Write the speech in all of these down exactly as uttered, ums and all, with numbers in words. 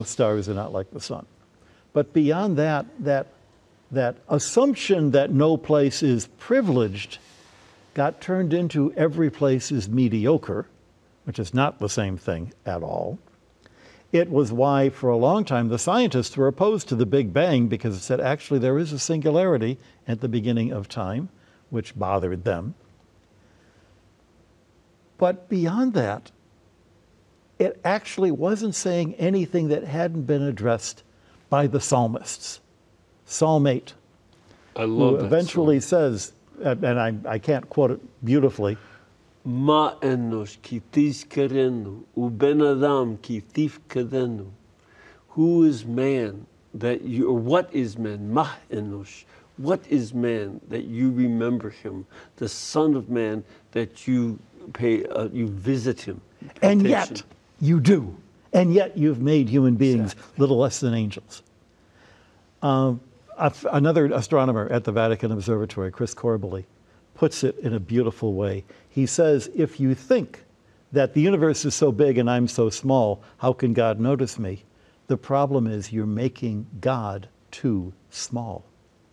stars are not like the sun. But beyond that, that, that assumption that no place is privileged got turned into every place is mediocre, which is not the same thing at all. It was why, for a long time, the scientists were opposed to the Big Bang, because it said actually there is a singularity at the beginning of time, which bothered them. But beyond that, it actually wasn't saying anything that hadn't been addressed by the psalmists. Psalm eight, I love who that eventually song. says, and I, I can't quote it beautifully, Ma enosh ki tizkerenu, uben adam ki tifkadenu. Who is man that you, or what is man? Ma enosh. What is man that you remember him? The Son of Man that you pay, uh, you visit him. and Attention. yet you do. And yet you've made human beings Exactly. little less than angels. Um, another astronomer at the Vatican Observatory, Chris Corbally, puts it in a beautiful way. He says, if you think that the universe is so big and I'm so small, how can God notice me? The problem is you're making God too small.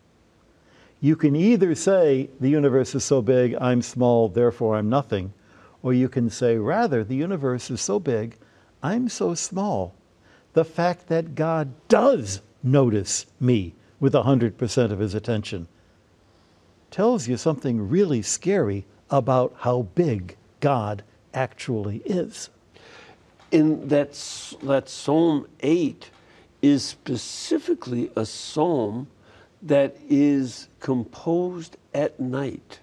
You can either say the universe is so big, I'm small, therefore I'm nothing, or you can say, rather, the universe is so big, I'm so small. The fact that God does notice me with one hundred percent of his attention tells you something really scary about how big God actually is. In that, s- that Psalm eight is specifically a psalm that is composed at night.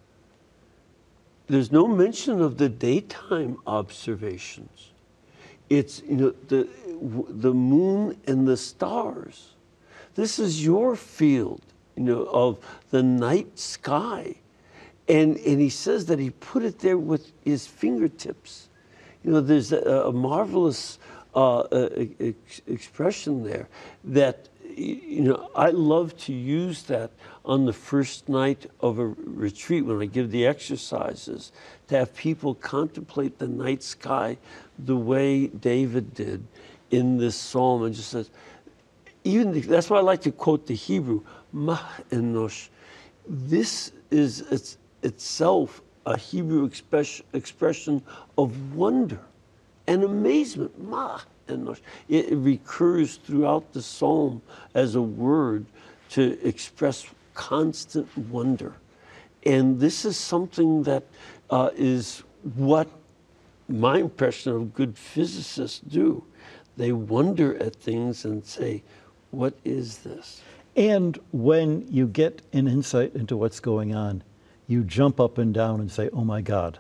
There's no mention of the daytime observations. It's, you know, the, the moon and the stars. This is your field, you know, of the night sky. And, and he says that he put it there with his fingertips. You know, there's a, a marvelous uh, ex expression there that, you know, I love to use that on the first night of a retreat when I give the exercises, to have people contemplate the night sky the way David did in this psalm, and just says, even the, that's why I like to quote the Hebrew, Ma enosh. This is it's, itself a Hebrew express, expression of wonder and amazement. Ma enosh. It, it recurs throughout the psalm as a word to express constant wonder. And this is something that uh, is what my impression of good physicists do. They wonder at things and say, what is this? And when you get an insight into what's going on, you jump up and down and say, oh my God,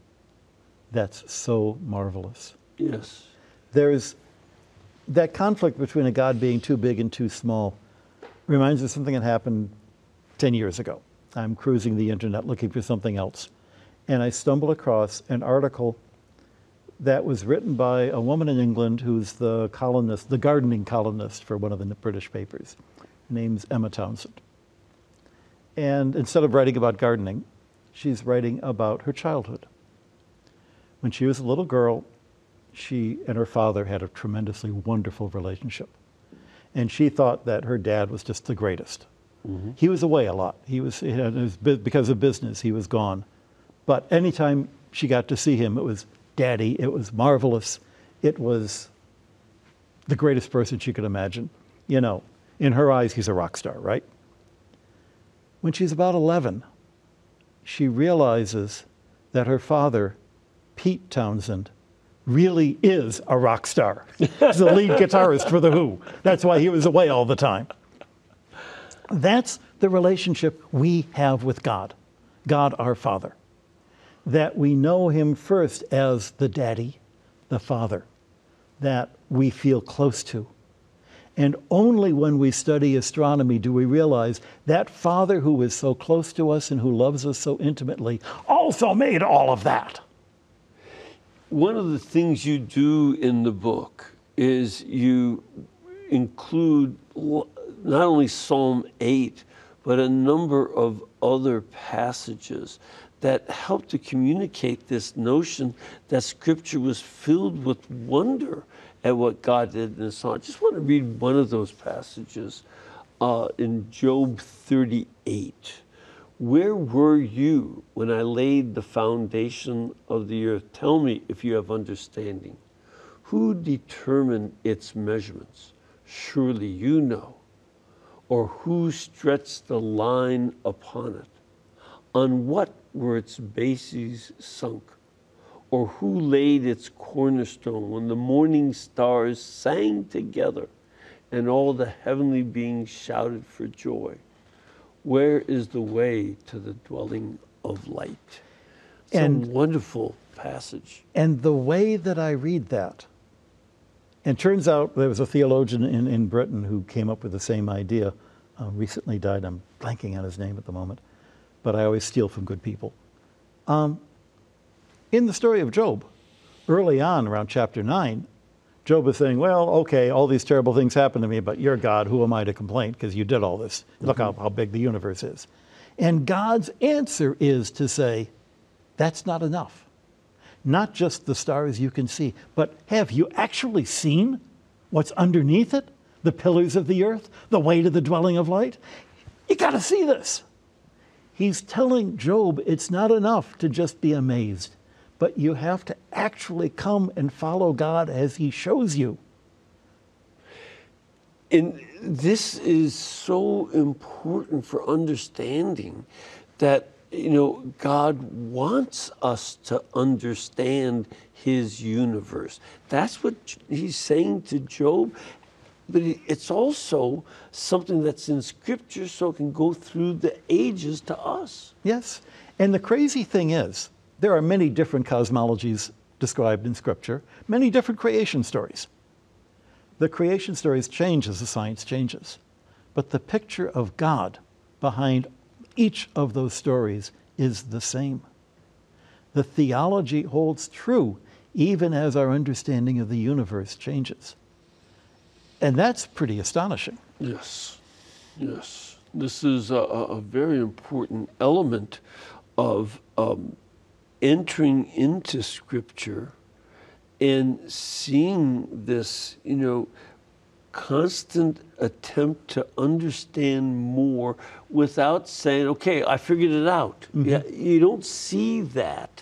that's so marvelous. Yes. There's that conflict between a God being too big and too small reminds me of something that happened ten years ago. I'm cruising the internet looking for something else, and I stumble across an article that was written by a woman in England who's the columnist, the gardening columnist for one of the British papers. Her name's Emma Townsend. And instead of writing about gardening, she's writing about her childhood. When she was a little girl, she and her father had a tremendously wonderful relationship. And she thought that her dad was just the greatest. Mm-hmm. He was away a lot. He was, it was because of business, he was gone. But anytime she got to see him, it was Daddy, it was marvelous. It was the greatest person she could imagine. You know, in her eyes, he's a rock star, right? When she's about eleven, she realizes that her father, Pete Townsend, really is a rock star. He's the lead guitarist for The Who. That's why he was away all the time. That's the relationship we have with God, God our Father. That we know him first as the daddy, the father, that we feel close to. And only when we study astronomy do we realize that Father who is so close to us and who loves us so intimately also made all of that. One of the things you do in the book is you include not only Psalm eight, but a number of other passages that help to communicate this notion that Scripture was filled with wonder at what God did in the song. I just want to read one of those passages uh, in Job thirty-eight. Where were you when I laid the foundation of the earth? Tell me if you have understanding. Who determined its measurements? Surely you know. Or who stretched the line upon it? On what were its bases sunk? Or who laid its cornerstone when the morning stars sang together and all the heavenly beings shouted for joy? Where is the way to the dwelling of light? It's And- a wonderful passage. And the way that I read that, and turns out there was a theologian in, in Britain who came up with the same idea, uh, recently died. I'm blanking on his name at the moment, but I always steal from good people. Um, in the story of Job, early on, around chapter nine, Job is saying, well, okay, all these terrible things happen to me, but you're God. Who am I to complain? Because you did all this. Look how, how big the universe is. And God's answer is to say, that's not enough. Not just the stars you can see, but have you actually seen what's underneath it? The pillars of the earth, the way to the dwelling of light? You got to see this. He's telling Job it's not enough to just be amazed, but you have to actually come and follow God as he shows you. And this is so important for understanding that, you know, God wants us to understand his universe. That's what he's saying to Job. But it's also something that's in Scripture, so it can go through the ages to us. Yes. And the crazy thing is, there are many different cosmologies described in Scripture, many different creation stories. The creation stories change as the science changes. But the picture of God behind each of those stories is the same. The theology holds true even as our understanding of the universe changes. And that's pretty astonishing. Yes, yes. This is a, a very important element of um, entering into Scripture and seeing this, you know, constant attempt to understand more without saying, okay, I figured it out. Mm-hmm. Yeah, you don't see that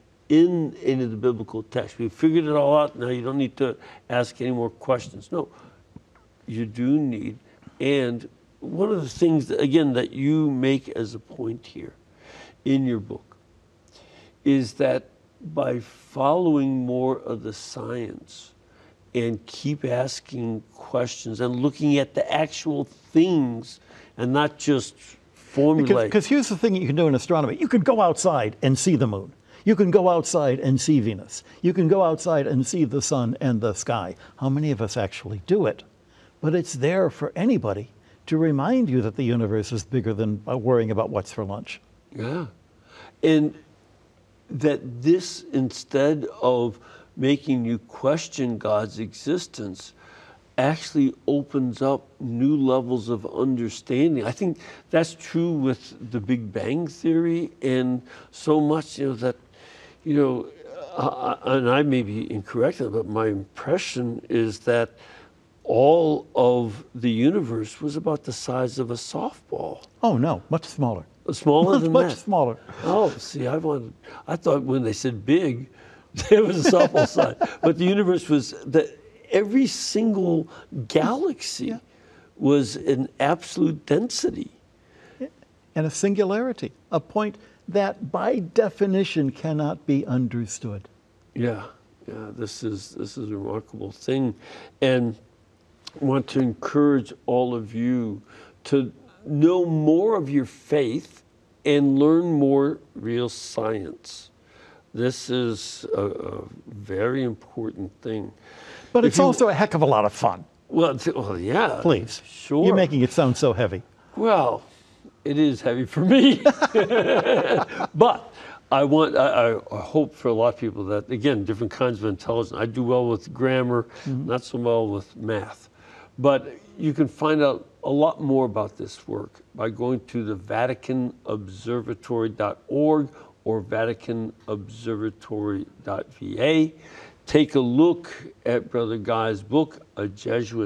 in any of the biblical text. We figured it all out. Now you don't need to ask any more questions. No, you do need. And one of the things, that, again, that you make as a point here in your book is that by following more of the science and keep asking questions and looking at the actual things and not just formulate. Because here's the thing you can do in astronomy. You can go outside and see the moon. You can go outside and see Venus. You can go outside and see the sun and the sky. How many of us actually do it? But it's there for anybody to remind you that the universe is bigger than worrying about what's for lunch. Yeah. And that this, instead of making you question God's existence, actually opens up new levels of understanding. I think that's true with the Big Bang Theory, and so much, you know, that, you know, uh, and I may be incorrect, but my impression is that all of the universe was about the size of a softball. Oh no, much smaller. Smaller than much that? smaller. Oh, see, I wanted, I thought when they said big, it was a softball size. But the universe was, the, every single galaxy yeah. was an absolute density. And a singularity, a point that by definition cannot be understood. Yeah, yeah, this is, this is a remarkable thing. And I want to encourage all of you to know more of your faith and learn more real science. This is a, a very important thing. But If it's you, also a heck of a lot of fun. Well, well, yeah. Please. Sure. You're making it sound so heavy. Well, it is heavy for me. But I want, I, I hope for a lot of people that, again, different kinds of intelligence. I do well with grammar, mm-hmm. not so well with math. But you can find out a lot more about this work by going to the Vatican Observatory dot org or Vatican Observatory dot V A take a look at Brother Guy's book, A Jesuit